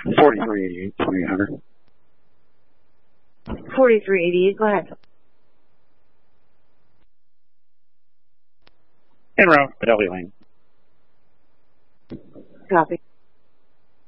4388, 2800. 4388, go ahead. En route, Fidelity Lane. Copy.